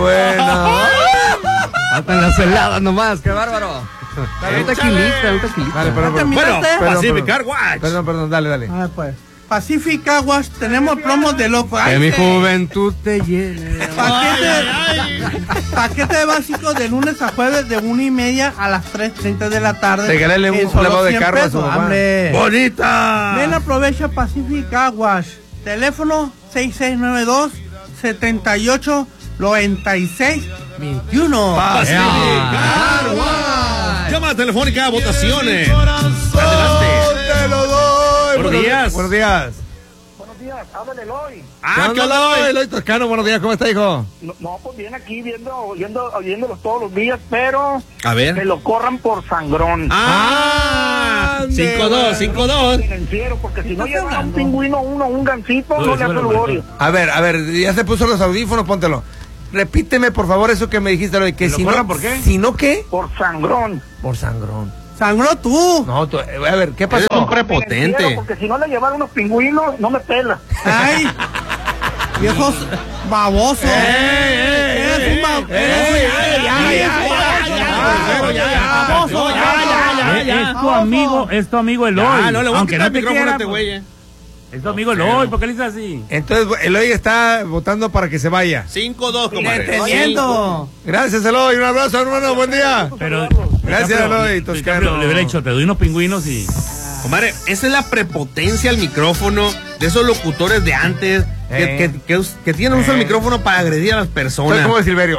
bueno. Faltan las heladas nomás, qué bárbaro. Un tequilita. Dale, Bueno, Pacific Car Wash. Perdón, dale. Pues. Pacific Car Wash, tenemos promos de loco. Que mi juventud te llene. Paquete básico de lunes a jueves de 1:30 a las 3:30 de la tarde. Regálale un lavado de carro a su mamá. ¡Bonita! Ven, aprovecha Pacific Car Wash. Teléfono 6692-789621. Pacific Car Wash. Llama telefónica, votaciones. Adelante. Te lo doy. Buenos días. Buenos días. Buenos días, habla Eloy. ¿Qué onda, Eloy Toscano? Buenos días, ¿cómo está, hijo? No, pues bien aquí oyéndolos todos los días, pero A ver. que lo corran por sangrón. 5-2. Financiero, porque si no lleva un pingüino un gancito, no le hace el borio. A ver, ya se puso los audífonos, póntelo. Repíteme, por favor, eso que me dijiste, Eloy, que si no, ¿por qué? Si no, ¿qué? Por sangrón. Por sangrón. Sangró tú. No, a ver, ¿qué pasó? Es un prepotente. Porque si no le llevaron unos pingüinos, no me pela. Ay, viejos babosos. Eres un baboso. Es tu amigo Eloy. No le voy a Aunque quitar no el te micrófono a quiera, este güey. Es tu amigo Eloy, ¿por qué le dices así? Entonces, Eloy está votando para que se vaya. 5-2, compadre. Entendiendo. Gracias, Eloy. Un abrazo, hermano. Buen día. Pero Gracias, Eloy Toscano. Le hubiera dicho, te doy unos pingüinos y... Compadre, esa es la prepotencia al micrófono de esos locutores de antes que tienen uso del micrófono para agredir a las personas. Soy como de Silverio.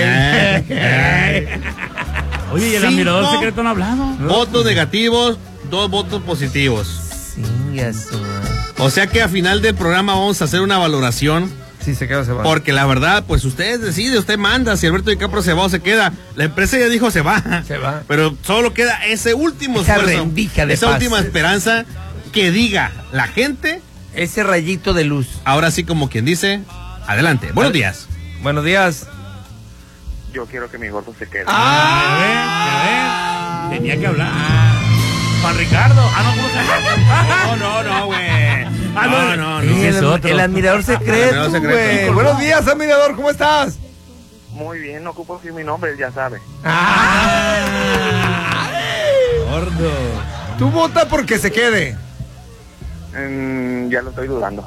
Oye, ¿y el admirador secreto no ha hablado? Votos negativos, 2 votos positivos. Eso. O sea que a final del programa vamos a hacer una valoración. Sí, se queda, se va. Porque la verdad, pues usted decide, usted manda si Alberto DiCaprio se va o se queda. La empresa ya dijo se va. Se va. Pero solo queda ese último Esa esfuerzo, rendija de esa paz. última esperanza que diga la gente. Ese rayito de luz. Ahora sí, como quien dice, adelante. Buenos días. Buenos días. Yo quiero que mi gordo se quede. Ya ves. Tenía que hablar. Juan Ricardo. No, güey. No. El admirador secreto, güey. Buenos días, admirador. ¿Cómo estás? Muy bien, no ocupo decir mi nombre, ya sabe. Gordo. Tú vota porque se quede. Ya lo estoy dudando.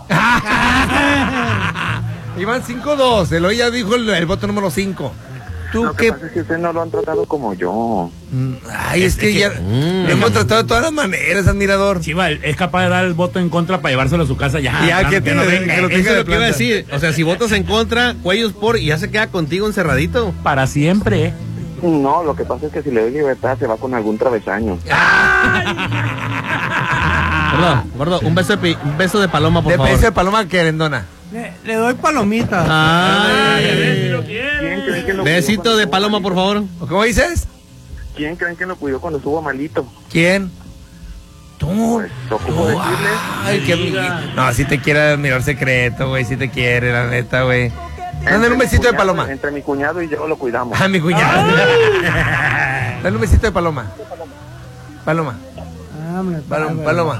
Iban 5-2. Eloy ya dijo el voto número 5. ¿Tú Lo que pasa es que ustedes no lo han tratado como yo. Ay, es que ya lo hemos tratado de todas las maneras, admirador. Chiva, es capaz de dar el voto en contra para llevárselo a su casa ya. Ya, que no venga, que lo tenga Eso es de lo que iba a planta. decir. O sea, si votas en contra, cuellos por y ya se queda contigo encerradito. Para siempre. No, lo que pasa es que si le doy libertad se va con algún travesaño. Gordo, un beso de paloma, por De favor. peso de paloma querendona. Le doy palomitas. Ay, ¿Quién creen que lo besito cuidó de cuando paloma, por favor. ¿Cómo dices? ¿Quién creen que lo cuidó cuando estuvo malito? ¿Quién? Tú. Pues, ocupo decirle. Ay, qué amiguito. No, si te quiere admirar secreto, güey. Si te quiere, la neta, güey. Dale un besito de paloma. Entre mi cuñado y yo lo cuidamos. Ah, mi cuñado. Dale un besito de paloma. Paloma. Paloma.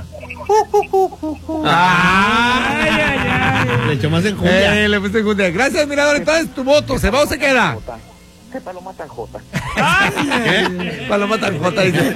Le echó más enjundia. Le puse enjundia. Gracias, admirador. Entonces, tu voto, ¿se va o se queda? ¿Qué paloma tan jota? Paloma tan jota, dice.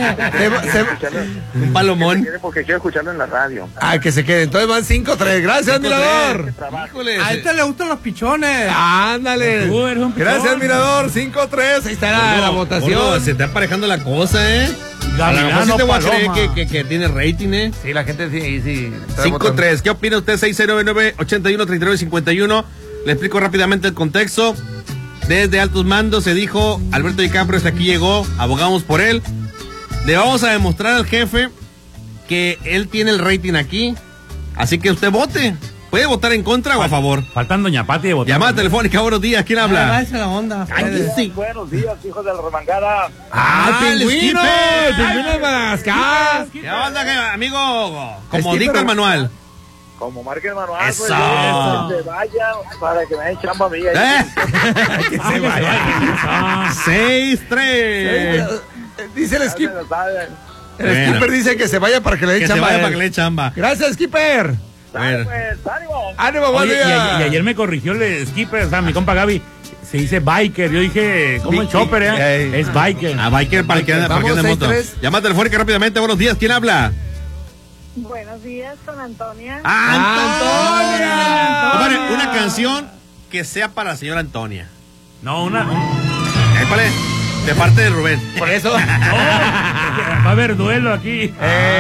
Un palomón. Porque quiero escucharlo en la radio. Que se quede. Entonces van 5-3. Gracias, admirador. Híjole. A este le gustan los pichones. Ándale. Tú eres un pichón. Gracias, admirador. 5-3. Ahí está la votación. Gordo, se está aparejando la cosa, A lo mejor sí te voy a creer que tiene rating, Sí, la gente sí. 5-3. ¿Qué opina usted? 609-81-39-51. Le explico rápidamente el contexto. Desde altos mandos se dijo, Alberto DiCaprio hasta aquí llegó, abogamos por él. Le vamos a demostrar al jefe que él tiene el rating aquí. Así que usted vote. ¿Puede votar en contra o a favor? Faltan Doña Pati de votar. Llamada telefónica, buenos días. ¿Quién habla? Esa la onda. Sí. Buenos días, hijos de la remangada. El pingüino. El pingüino de Madagascar. ¿Qué onda, amigo? Como Skipper. dicta el manual. Como marca el manual, Eso. pues, que se vaya para que me den chamba a mí. Que se vaya. 6-3. Dice el skip. El Bueno. skipper dice que se vaya para que le den Que se chamba. vaya a él. para que le dé chamba. Gracias, skipper. Bueno. Pues, ánimo. Ánimo, buen Oye, día. y ayer me corrigió el skipper, o sea, mi compa Gaby. Se dice biker. Yo dije, ¿cómo el chopper, Es biker. Ah, biker para que ande Vamos, en moto. 6-3. Llama telefónica rápidamente. Buenos días. ¿Quién habla? Buenos días, con Antonia. ¡Antonia! Compadre, una canción que sea para la señora Antonia. No, una. Épale, de parte de Rubén. Por eso. Va a haber duelo aquí.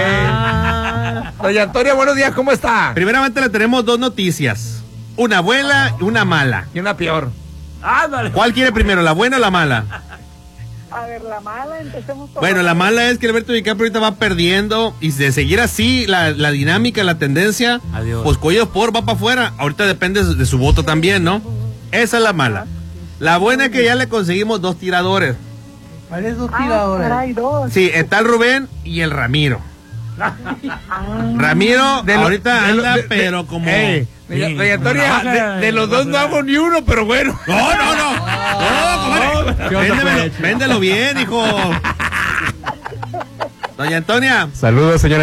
Doña Antonia, buenos días, ¿cómo está? Primeramente le tenemos dos noticias. Una buena y una mala. Y una peor. Ándale. ¿Cuál quiere primero, la buena o la mala? A ver, la mala, empecemos por Bueno, la mala es que Alberto DiCaprio ahorita va perdiendo y de seguir así la dinámica, la tendencia, Adiós. pues Cuello por va para afuera. Ahorita depende de su voto también, ¿no? Esa es la mala. La buena es que ya le conseguimos 2 tiradores. ¿Cuáles dos Ah, tiradores? caray, dos. Sí, está el Rubén y el Ramiro. Ramiro De lo- ahorita de lo- anda, de- pero como... Doña Antonia, de los dos no hago ni uno, pero bueno. No, comadre. Véndelo bien, hijo. Doña Antonia. Saludos, señora.